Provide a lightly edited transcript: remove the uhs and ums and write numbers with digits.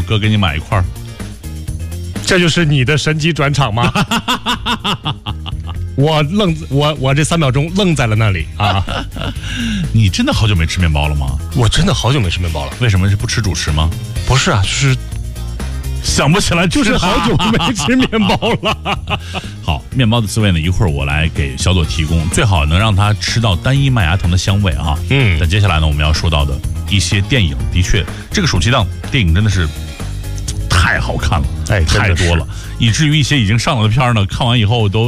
哥给你买一块。 这就是你的神级转场吗？我这3秒钟愣在了那里啊！ 你真的好久没吃面包了吗？ 我真的好久没吃面包了。 为什么是不吃主食吗？ 不是啊，就是想不起来， 就是好久没吃面包了。 好，面包的滋味呢，一会儿我来给小朵提供，最好能让他吃到单一麦芽糖的香味啊。但接下来呢，我们要说到的一些电影，的确，这个暑期档电影真的是太好看了，太多了，以至于一些已经上了的片儿呢，看完以后都